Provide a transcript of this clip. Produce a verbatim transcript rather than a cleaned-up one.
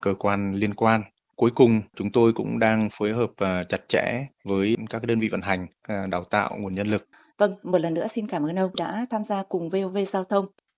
cơ quan liên quan. Cuối cùng, chúng tôi cũng đang phối hợp à, chặt chẽ với các đơn vị vận hành, à, đào tạo nguồn nhân lực. Vâng, một lần nữa xin cảm ơn ông đã tham gia cùng vê o vê Giao thông.